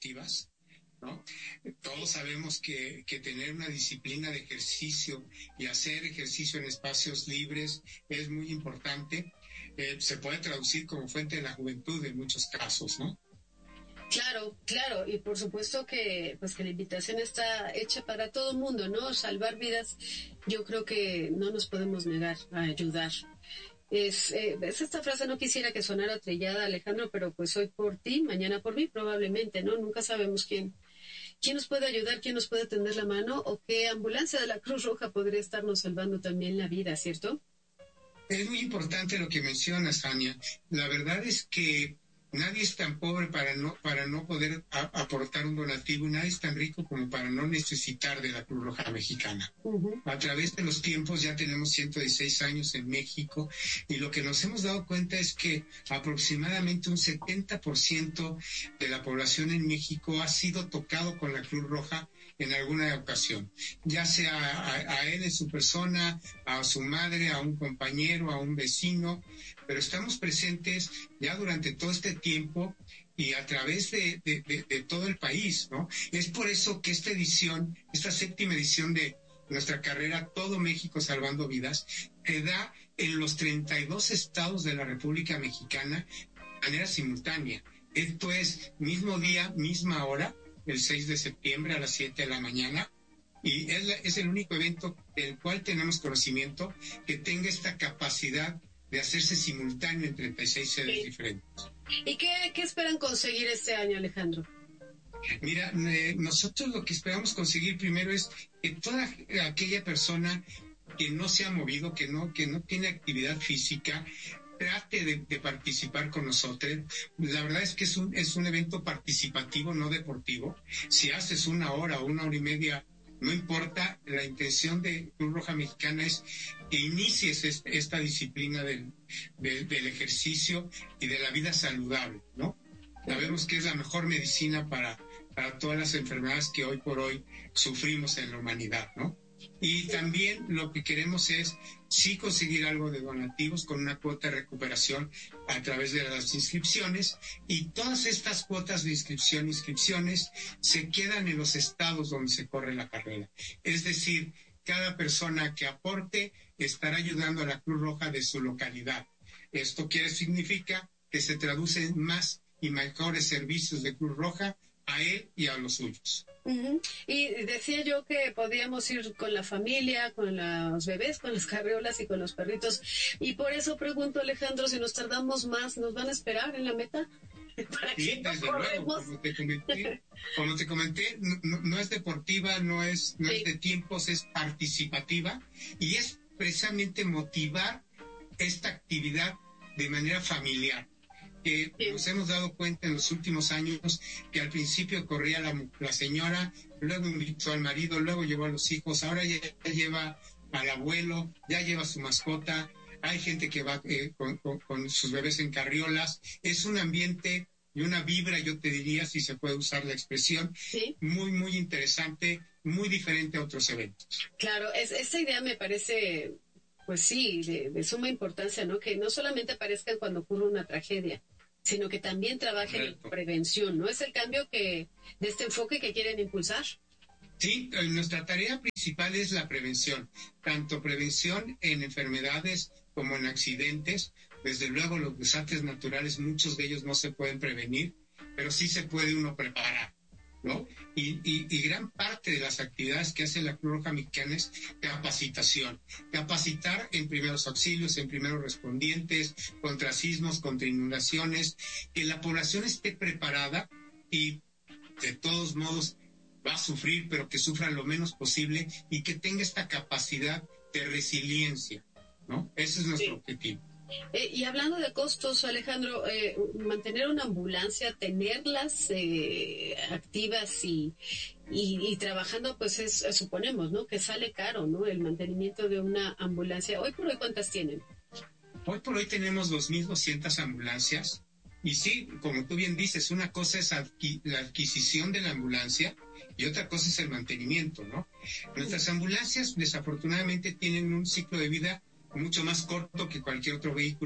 deportivas, ¿no? Todos sabemos que tener una disciplina de ejercicio y hacer ejercicio en espacios libres es muy importante. Se puede traducir como fuente de la juventud en muchos casos, ¿no? Claro, claro, y por supuesto que pues que la invitación está hecha para todo el mundo, ¿no? Salvar vidas, yo creo que no nos podemos negar a ayudar. Es esta frase, no quisiera que sonara trillada, Alejandro, pero pues hoy por ti, mañana por mí, probablemente, ¿no? Nunca sabemos quién nos puede ayudar, quién nos puede tender la mano o qué ambulancia de la Cruz Roja podría estarnos salvando también la vida, ¿cierto? Es muy importante lo que mencionas, Tania. La verdad es que nadie es tan pobre para no poder aportar un donativo, y nadie es tan rico como para no necesitar de la Cruz Roja Mexicana. Uh-huh. A través de los tiempos ya tenemos 116 años en México y lo que nos hemos dado cuenta es que aproximadamente un 70% de la población en México ha sido tocado con la Cruz Roja en alguna ocasión, ya sea a él en su persona, a su madre, a un compañero, a un vecino, pero estamos presentes ya durante todo este tiempo y a través de todo el país, ¿no? Es por eso que esta edición, esta 7ª edición de nuestra carrera Todo México Salvando Vidas, te da en los 32 estados de la República Mexicana de manera simultánea. Esto es mismo día, misma hora, el 6 de septiembre a las 7 de la mañana, y es el único evento del cual tenemos conocimiento que tenga esta capacidad de hacerse simultáneo en 36 sedes diferentes. ¿Y qué esperan conseguir este año, Alejandro? Mira, nosotros lo que esperamos conseguir primero es que toda aquella persona que no se ha movido, que no tiene actividad física, trate de participar con nosotros. La verdad es que es un evento participativo, no deportivo. Si haces 1 hora o 1 hora y media, no importa. La intención de Cruz Roja Mexicana es que inicies esta disciplina del ejercicio y de la vida saludable, ¿no? Sabemos que es la mejor medicina para todas las enfermedades que hoy por hoy sufrimos en la humanidad, ¿no? Y también lo que queremos es sí conseguir algo de donativos con una cuota de recuperación a través de las inscripciones, y todas estas cuotas de inscripciones se quedan en los estados donde se corre la carrera. Es decir, cada persona que aporte estará ayudando a la Cruz Roja de su localidad. Esto significa que se traduce en más y mejores servicios de Cruz Roja a él y a los suyos. Uh-huh. Y decía yo que podíamos ir con la familia, con los bebés, con las carriolas y con los perritos. Y por eso pregunto, Alejandro, si nos tardamos más, ¿nos van a esperar en la meta? Sí, desde luego, como te comenté, no es deportiva, no es de tiempos, es participativa, y es precisamente motivar esta actividad de manera familiar. Nos hemos dado cuenta en los últimos años que al principio corría la señora, luego invitó al marido, luego llevó a los hijos, ahora ya lleva al abuelo, ya lleva a su mascota. Hay gente que va con sus bebés en carriolas. Es un ambiente y una vibra, yo te diría, si se puede usar la expresión, ¿sí? Muy, muy interesante, muy diferente a otros eventos. Claro, esta idea me parece, pues sí, de suma importancia, ¿no? Que no solamente aparezcan cuando ocurre una tragedia, sino que también trabajen en prevención, ¿no? ¿Es el cambio de este enfoque que quieren impulsar? Sí, nuestra tarea principal es la prevención, tanto prevención en enfermedades como en accidentes. Desde luego los desastres naturales, muchos de ellos no se pueden prevenir, pero sí se puede uno preparar, ¿no? Y gran parte de las actividades que hace la Cruz Roja Mexicana es capacitación. Capacitar en primeros auxilios, en primeros respondientes, contra sismos, contra inundaciones, que la población esté preparada y de todos modos va a sufrir, pero que sufra lo menos posible y que tenga esta capacidad de resiliencia, ¿no? Ese es nuestro objetivo. Y hablando de costos, Alejandro, mantener una ambulancia, tenerlas activas y trabajando, pues suponemos, ¿no? Que sale caro, ¿no? El mantenimiento de una ambulancia. Hoy por hoy, ¿cuántas tienen? Hoy por hoy tenemos 2.200 ambulancias. Y sí, como tú bien dices, una cosa es la adquisición de la ambulancia y otra cosa es el mantenimiento, ¿no? Nuestras ambulancias, desafortunadamente, tienen un ciclo de vida mucho más corto que cualquier otro vehículo,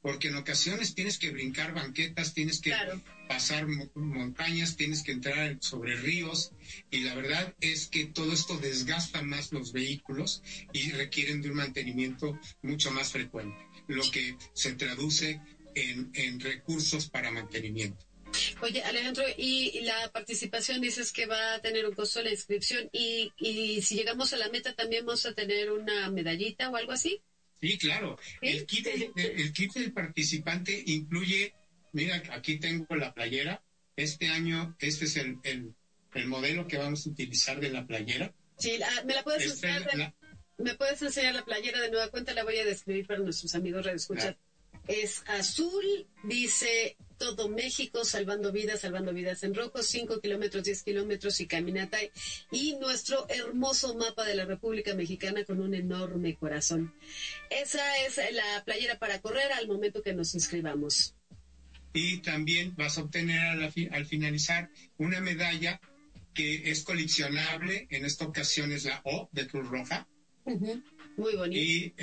porque en ocasiones tienes que brincar banquetas, tienes que pasar montañas, tienes que entrar sobre ríos, y la verdad es que todo esto desgasta más los vehículos y requieren de un mantenimiento mucho más frecuente, lo que se traduce en recursos para mantenimiento. Oye, Alejandro, y la participación, dices que va a tener un costo la inscripción, y si llegamos a la meta también vamos a tener una medallita o algo así. Sí, claro. ¿Sí? El kit del participante incluye, mira, aquí tengo la playera. Este año, este es el modelo que vamos a utilizar de la playera. Sí, ¿me la puedes enseñar? ¿Me puedes enseñar la playera de nueva cuenta? La voy a describir para nuestros amigos radioescuchas. Es azul, dice todo México, salvando vidas en rojo, 5 kilómetros, 10 kilómetros y caminata, y nuestro hermoso mapa de la República Mexicana con un enorme corazón. Esa es la playera para correr al momento que nos inscribamos. Y también vas a obtener al finalizar una medalla que es coleccionable, en esta ocasión es la O de Cruz Roja. Uh-huh. Muy bonito.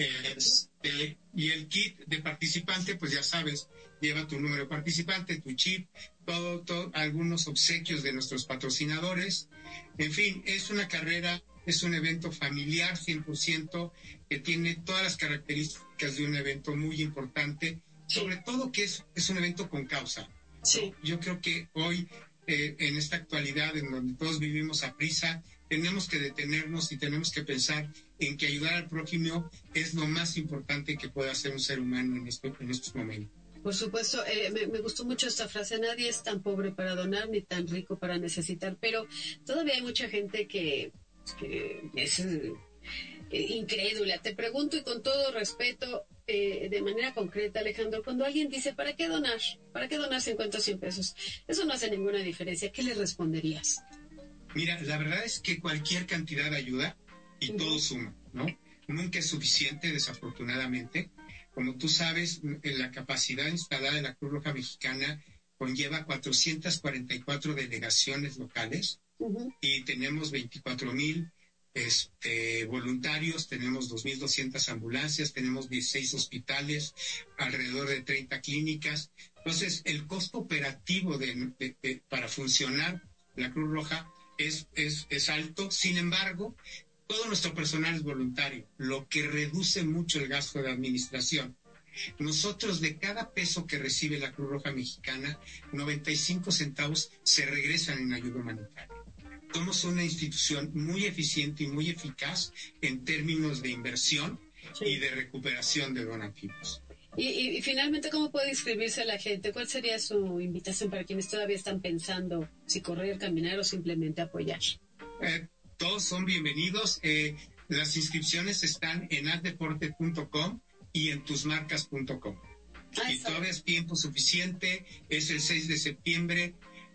Y el kit de participante, pues ya sabes, lleva tu número de participante, tu chip, todo, algunos obsequios de nuestros patrocinadores. En fin, es una carrera, es un evento familiar 100%, que tiene todas las características de un evento muy importante, sobre todo que es un evento con causa. Sí. Yo creo que hoy, en esta actualidad en donde todos vivimos a prisa, tenemos que detenernos y tenemos que pensar en que ayudar al prójimo es lo más importante que puede hacer un ser humano en estos momentos. Por supuesto, me gustó mucho esta frase: nadie es tan pobre para donar ni tan rico para necesitar, pero todavía hay mucha gente que es incrédula. Te pregunto, y con todo respeto, de manera concreta, Alejandro, cuando alguien dice, ¿para qué donar? ¿Para qué donar 50 o 100 pesos? Eso no hace ninguna diferencia. ¿Qué le responderías? Mira, la verdad es que cualquier cantidad ayuda y todo suma, ¿no? Nunca es suficiente, desafortunadamente. Como tú sabes, la capacidad instalada de la Cruz Roja Mexicana conlleva 444 delegaciones locales y tenemos 24,000 voluntarios, tenemos 2,200 ambulancias, tenemos 16 hospitales, alrededor de 30 clínicas. Entonces, el costo operativo para funcionar la Cruz Roja es alto. Sin embargo, todo nuestro personal es voluntario, lo que reduce mucho el gasto de administración. Nosotros, de cada peso que recibe la Cruz Roja Mexicana, 95 centavos se regresan en ayuda humanitaria. Somos una institución muy eficiente y muy eficaz en términos de inversión y de recuperación de donativos. Y finalmente, ¿cómo puede inscribirse la gente? ¿Cuál sería su invitación para quienes todavía están pensando si correr, caminar o simplemente apoyar? Todos son bienvenidos. Las inscripciones están en addeporte.com y en tusmarcas.com. Y todavía es tiempo suficiente, es el 6 de septiembre.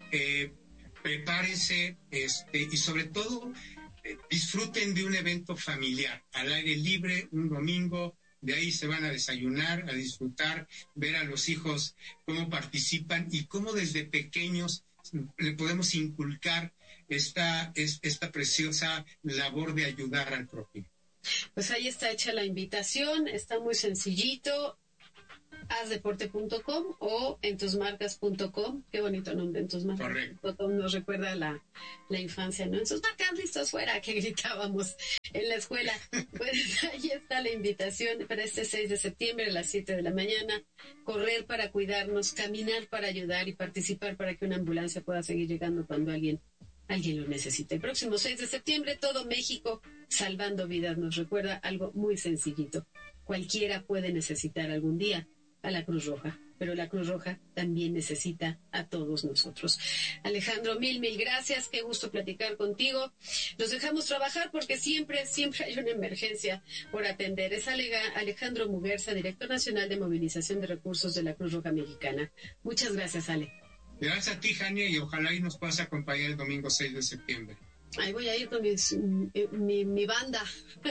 Prepárense y sobre todo disfruten de un evento familiar, al aire libre, un domingo. De ahí se van a desayunar, a disfrutar, ver a los hijos cómo participan y cómo desde pequeños le podemos inculcar esta preciosa labor de ayudar al prójimo. Pues ahí está hecha la invitación, está muy sencillito. Hazdeporte.com o entusmarcas.com. Qué bonito nombre, entusmarcas.com. Nos recuerda la infancia, ¿no? En sus marcas, listos fuera, que gritábamos en la escuela. Pues ahí está la invitación para este 6 de septiembre a las 7 de la mañana. Correr para cuidarnos, caminar para ayudar y participar para que una ambulancia pueda seguir llegando cuando alguien lo necesita. El próximo 6 de septiembre, todo México salvando vidas. Nos recuerda algo muy sencillito: cualquiera puede necesitar algún día a la Cruz Roja, pero la Cruz Roja también necesita a todos nosotros. Alejandro, mil gracias, qué gusto platicar contigo. Los dejamos trabajar porque siempre hay una emergencia por atender. Es Alejandro Muguerza, director nacional de movilización de recursos de la Cruz Roja Mexicana. Muchas gracias, Ale. Gracias a ti, Jania, y ojalá y nos puedas acompañar el domingo 6 de septiembre. Ahí voy a ir con mi banda.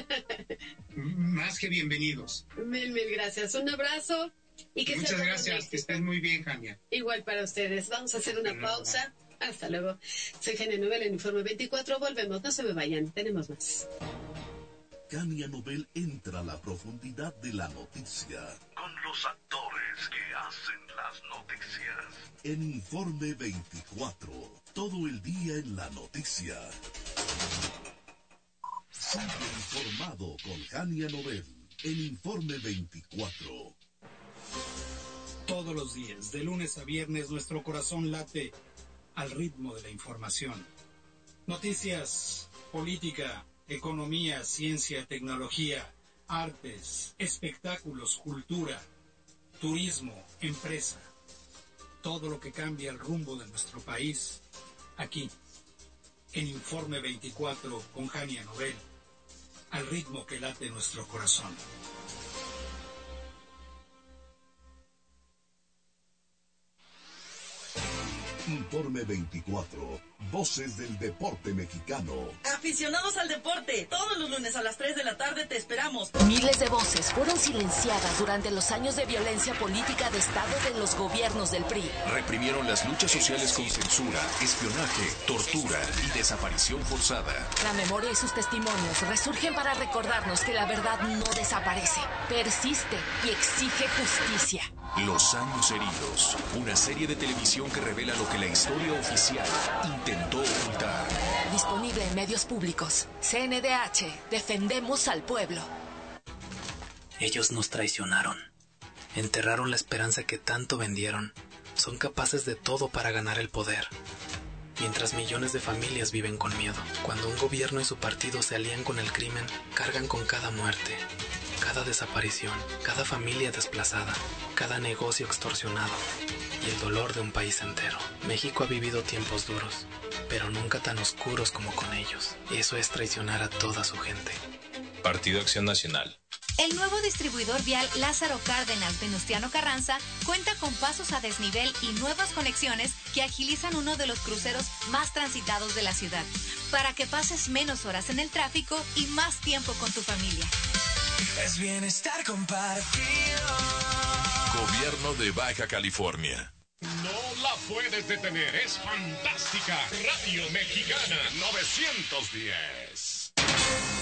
Más que bienvenidos. Mil gracias. Un abrazo. Y que muchas gracias, que estés muy bien, Jania. Igual para ustedes. Vamos a hacer una pausa. Hasta luego. Soy Jania Nobel en Informe 24. Volvemos, no se me vayan, tenemos más. Jania Nobel entra a la profundidad de la noticia con los actores. voces que hacen las noticias. En Informe 24, todo el día en la noticia. Sigue informado con Jania Nobel, en Informe 24. Todos los días, de lunes a viernes, nuestro corazón late al ritmo de la información. Noticias, política, economía, ciencia, tecnología, artes, espectáculos, cultura, turismo, empresa. Todo lo que cambia el rumbo de nuestro país, aquí, en Informe 24 con Jania Nobel, al ritmo que late nuestro corazón. Informe 24, voces del deporte mexicano. Aficionados al deporte, todos los lunes a las 3 de la tarde te esperamos. Miles de voces fueron silenciadas durante los años de violencia política de Estado de los gobiernos del PRI. Reprimieron las luchas sociales con censura, espionaje, tortura y desaparición forzada. La memoria y sus testimonios resurgen para recordarnos que la verdad no desaparece, persiste y exige justicia. Los años heridos, una serie de televisión que revela lo que la historia oficial intentó ocultar. Disponible en medios públicos. CNDH, defendemos al pueblo. Ellos nos traicionaron. Enterraron la esperanza que tanto vendieron. Son capaces de todo para ganar el poder. Mientras millones de familias viven con miedo. Cuando un gobierno y su partido se alían con el crimen, cargan con cada muerte, cada desaparición, cada familia desplazada, cada negocio extorsionado y el dolor de un país entero. México ha vivido tiempos duros, pero nunca tan oscuros como con ellos. Eso es traicionar a toda su gente. Partido Acción Nacional. El nuevo distribuidor vial Lázaro Cárdenas Venustiano Carranza cuenta con pasos a desnivel y nuevas conexiones que agilizan uno de los cruceros más transitados de la ciudad, para que pases menos horas en el tráfico y más tiempo con tu familia. Es bienestar compartido. Gobierno de Baja California. No la puedes detener, es fantástica. Radio Mexicana 910.